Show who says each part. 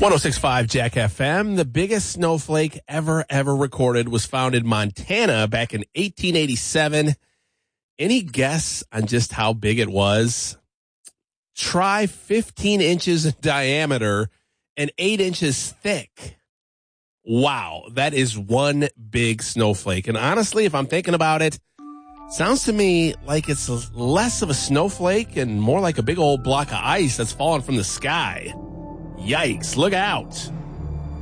Speaker 1: 106.5 Jack FM. The biggest snowflake ever recorded was found in Montana back in 1887. Any guess on just how big it was? Try 15 inches in diameter and 8 inches thick. Wow, that is one big snowflake. And honestly, if I'm thinking about it, sounds to me like it's less of a snowflake and more like a big old block of ice that's fallen from the sky. Yikes, look out.